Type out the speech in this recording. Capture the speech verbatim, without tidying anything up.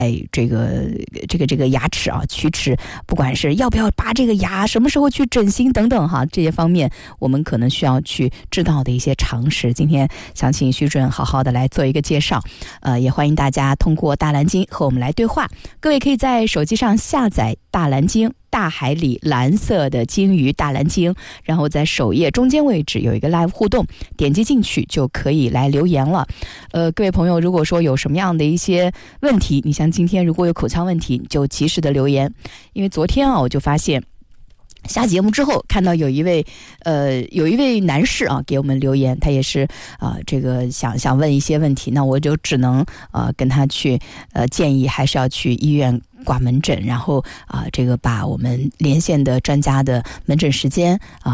哎，这个这个这个牙齿啊，龋齿，不管是要不要拔这个牙，什么时候去整形等等哈，这些方面我们可能需要去知道的一些常识。今天想请徐主任好好的来做一个介绍，呃，也欢迎大家通过大蓝鲸和我们来对话。各位可以在手机上下载大蓝鲸。大海里蓝色的鲸鱼大蓝鲸，然后在首页中间位置有一个 live 互动，点击进去就可以来留言了。呃，各位朋友，如果说有什么样的一些问题，你像今天如果有口腔问题，你就及时的留言。因为昨天啊，我就发现下节目之后看到有一位呃有一位男士啊给我们留言，他也是啊、呃、这个想想问一些问题，那我就只能呃跟他去呃建议还是要去医院挂门诊，然后啊、呃、这个把我们连线的专家的门诊时间啊、呃